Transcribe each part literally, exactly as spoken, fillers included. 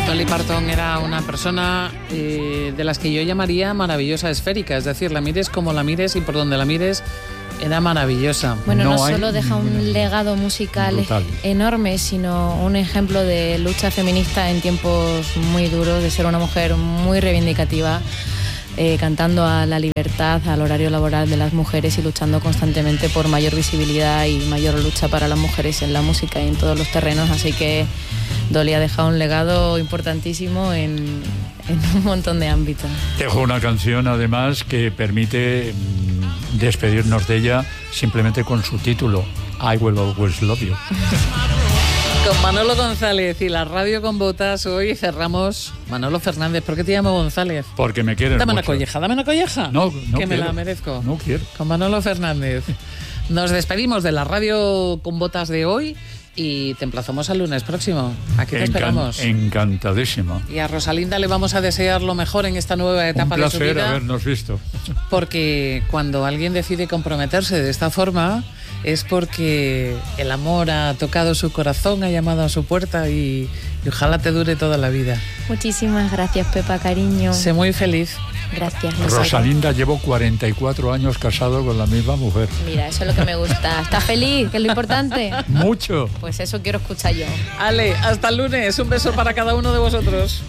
Dolly Parton era una persona eh, de las que yo llamaría maravillosa esférica, es decir, la mires como la mires y por donde la mires era maravillosa. Bueno, no, no solo deja un legado musical brutal, enorme, sino un ejemplo de lucha feminista en tiempos muy duros, de ser una mujer muy reivindicativa, eh, cantando a la libertad, al horario laboral de las mujeres y luchando constantemente por mayor visibilidad y mayor lucha para las mujeres en la música y en todos los terrenos. Así que Dolly ha dejado un legado importantísimo en, en un montón de ámbitos. Dejó una canción, además, que permite mmm, despedirnos de ella simplemente con su título, I Will Always Love You. Con Manolo González y la radio con botas, hoy cerramos. Manolo Fernández, ¿por qué te llamo González? Porque me quieres Dame mucho. una colleja, dame una colleja. No, no Que quiero. me la merezco. No quiero. Con Manolo Fernández. Nos despedimos de la radio con botas de hoy y te emplazamos al lunes próximo. Aquí te Encan- esperamos. Encantadísimo. Y a Rosalinda le vamos a desear lo mejor en esta nueva etapa Un de su placer vida. habernos visto. Porque cuando alguien decide comprometerse de esta forma es porque el amor ha tocado su corazón, ha llamado a su puerta y, y ojalá te dure toda la vida. Muchísimas gracias, Pepa, cariño. Sé muy feliz. Gracias. Rosalinda, llevo cuarenta y cuatro años casado con la misma mujer. Mira, eso es lo que me gusta. ¿Estás feliz? Que es lo importante. Mucho. Pues eso quiero escuchar yo. Ale, hasta el lunes. Un beso para cada uno de vosotros.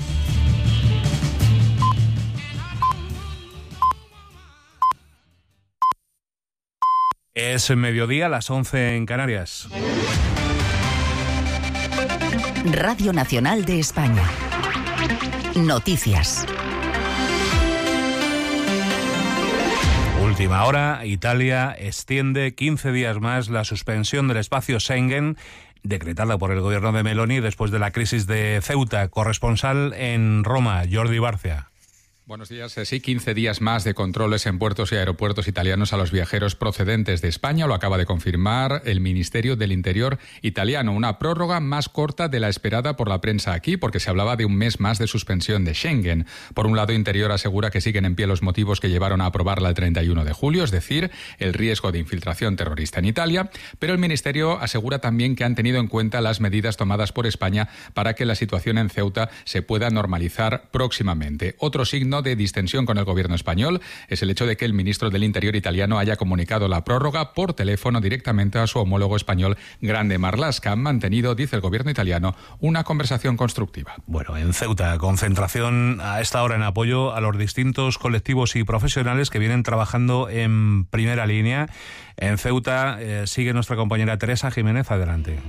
Es mediodía, las once en Canarias. Radio Nacional de España. Noticias. Última hora, Italia extiende quince días más la suspensión del espacio Schengen decretada por el gobierno de Meloni después de la crisis de Ceuta. Corresponsal en Roma, Jordi Bárcea. Buenos días. Sí, quince días más de controles en puertos y aeropuertos italianos a los viajeros procedentes de España. Lo acaba de confirmar el Ministerio del Interior italiano. Una prórroga más corta de la esperada por la prensa aquí, porque se hablaba de un mes más de suspensión de Schengen. Por un lado, Interior asegura que siguen en pie los motivos que llevaron a aprobarla el treinta y uno de julio, es decir, el riesgo de infiltración terrorista en Italia. Pero el Ministerio asegura también que han tenido en cuenta las medidas tomadas por España para que la situación en Ceuta se pueda normalizar próximamente. Otro signo de distensión con el gobierno español es el hecho de que el ministro del Interior italiano haya comunicado la prórroga por teléfono directamente a su homólogo español Grande Marlaska. Han mantenido, dice el gobierno italiano, una conversación constructiva. Bueno, en Ceuta, concentración a esta hora en apoyo a los distintos colectivos y profesionales que vienen trabajando en primera línea. En Ceuta eh, sigue nuestra compañera Teresa Jiménez. Adelante.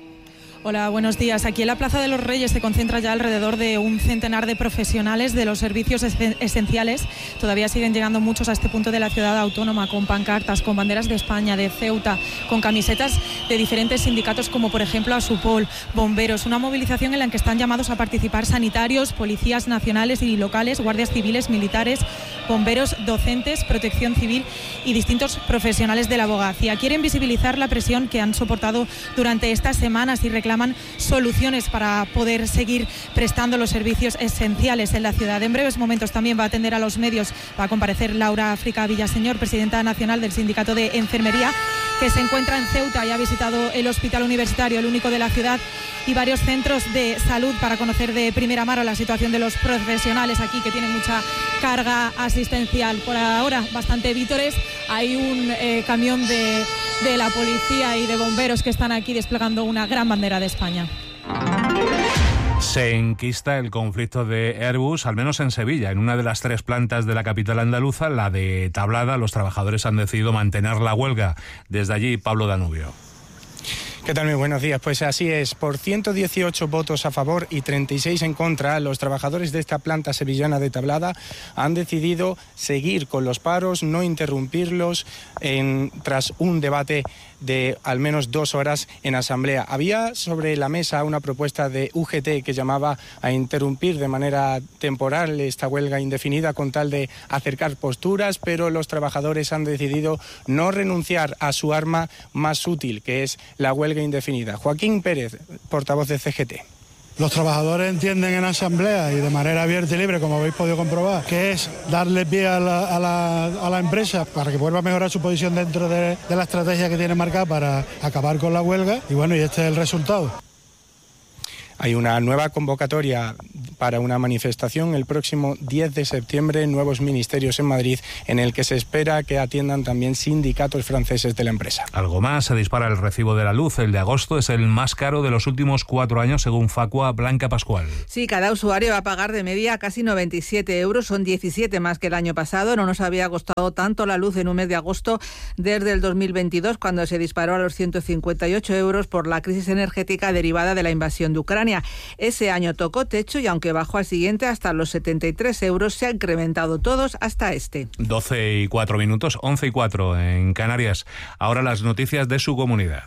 Hola, buenos días. Aquí en la Plaza de los Reyes se concentra ya alrededor de un centenar de profesionales de los servicios esenciales. Todavía siguen llegando muchos a este punto de la ciudad autónoma con pancartas, con banderas de España, de Ceuta, con camisetas de diferentes sindicatos como por ejemplo Asupol, bomberos. Una movilización en la que están llamados a participar sanitarios, policías nacionales y locales, guardias civiles, militares, bomberos, docentes, protección civil y distintos profesionales de la abogacía. Quieren visibilizar la presión que han soportado durante estas semanas y reclamar reclaman soluciones para poder seguir prestando los servicios esenciales en la ciudad. En breves momentos también va a atender a los medios, va a comparecer Laura África Villaseñor, presidenta nacional del Sindicato de Enfermería, que se encuentra en Ceuta y ha visitado el hospital universitario, el único de la ciudad, y varios centros de salud para conocer de primera mano la situación de los profesionales aquí, que tienen mucha carga asistencial. Por ahora, bastante vítores. Hay un eh, camión de, de la policía y de bomberos que están aquí desplegando una gran bandera de España. Se enquista el conflicto de Airbus, al menos en Sevilla. En una de las tres plantas de la capital andaluza, la de Tablada, los trabajadores han decidido mantener la huelga. Desde allí, Pablo Danubio. ¿Qué tal? Muy buenos días. Pues así es, por ciento dieciocho votos a favor y treinta y seis en contra, los trabajadores de esta planta sevillana de Tablada han decidido seguir con los paros, no interrumpirlos, en, tras un debate de al menos dos horas en asamblea. Había sobre la mesa una propuesta de U G T que llamaba a interrumpir de manera temporal esta huelga indefinida con tal de acercar posturas, pero los trabajadores han decidido no renunciar a su arma más útil, que es la huelga indefinida. Joaquín Pérez, portavoz de C G T. Los trabajadores entienden en asamblea y de manera abierta y libre, como habéis podido comprobar, que es darle pie a la, a la, a la empresa para que vuelva a mejorar su posición dentro de, de la estrategia que tiene marcada para acabar con la huelga. Y bueno, y este es el resultado. Hay una nueva convocatoria para una manifestación el próximo diez de septiembre en Nuevos Ministerios en Madrid, en el que se espera que atiendan también sindicatos franceses de la empresa. Algo más, se dispara el recibo de la luz. El de agosto es el más caro de los últimos cuatro años, según Facua. Blanca Pascual. Sí, cada usuario va a pagar de media casi noventa y siete euros, son diecisiete más que el año pasado. No nos había costado tanto la luz en un mes de agosto desde el dos mil veintidós, cuando se disparó a los ciento cincuenta y ocho euros por la crisis energética derivada de la invasión de Ucrania. Ese año tocó techo y aunque bajó al siguiente hasta los setenta y tres euros, se han incrementado todos hasta este. doce y cuatro minutos, once y cuatro en Canarias. Ahora las noticias de su comunidad.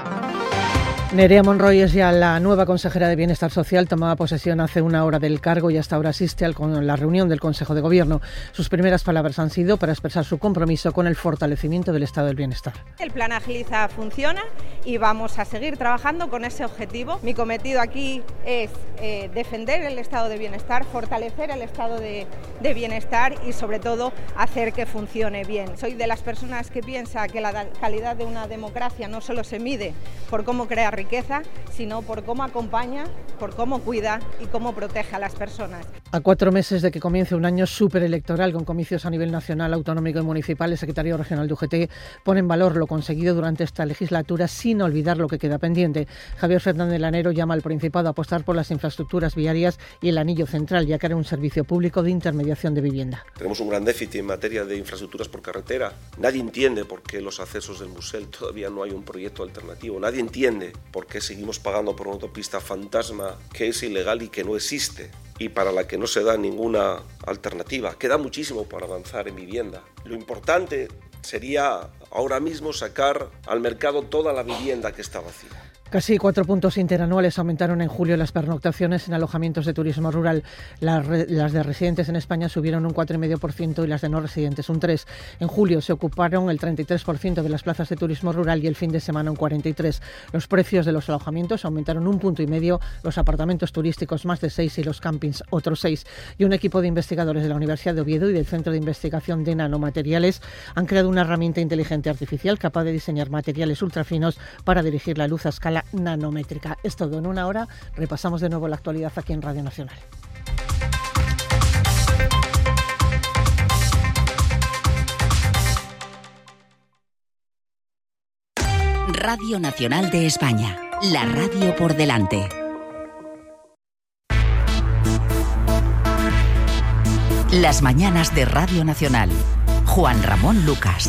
Nerea Monroy es ya la nueva consejera de Bienestar Social. Tomaba posesión hace una hora del cargo y hasta ahora asiste a la reunión del Consejo de Gobierno. Sus primeras palabras han sido para expresar su compromiso con el fortalecimiento del estado del bienestar. El plan Agiliza funciona y vamos a seguir trabajando con ese objetivo. Mi cometido aquí es eh, defender el estado de bienestar, fortalecer el estado de, de bienestar y sobre todo hacer que funcione bien. Soy de las personas que piensa que la calidad de una democracia no solo se mide por cómo crea riqueza, sino por cómo acompaña, por cómo cuida y cómo protege a las personas. A cuatro meses de que comience un año superelectoral con comicios a nivel nacional, autonómico y municipal, el secretario regional de U G T pone en valor lo conseguido durante esta legislatura sin olvidar lo que queda pendiente. Javier Fernández Lanero llama al Principado a apostar por las infraestructuras viarias y el anillo central y a crear un servicio público de intermediación de vivienda. Tenemos un gran déficit en materia de infraestructuras por carretera. Nadie entiende por qué los accesos del Musel todavía no hay un proyecto alternativo. Nadie entiende por qué seguimos pagando por una autopista fantasma que es ilegal y que no existe y para la que no se da ninguna alternativa. Queda muchísimo para avanzar en vivienda. Lo importante sería ahora mismo sacar al mercado toda la vivienda que está vacía. Casi cuatro puntos interanuales aumentaron en julio las pernoctaciones en alojamientos de turismo rural. Las, re, las de residentes en España subieron un cuatro coma cinco por ciento y las de no residentes un tres por ciento. En julio se ocuparon el treinta y tres por ciento de las plazas de turismo rural y el fin de semana un cuarenta y tres por ciento. Los precios de los alojamientos aumentaron un punto y medio, los apartamentos turísticos más de seis y los campings otros seis. Y un equipo de investigadores de la Universidad de Oviedo y del Centro de Investigación de Nanomateriales han creado una herramienta inteligente artificial capaz de diseñar materiales ultrafinos para dirigir la luz a escala nanométrica. Es todo en una hora. Repasamos de nuevo la actualidad aquí en Radio Nacional. Radio Nacional de España, la radio por delante. Las mañanas de Radio Nacional. Juan Ramón Lucas.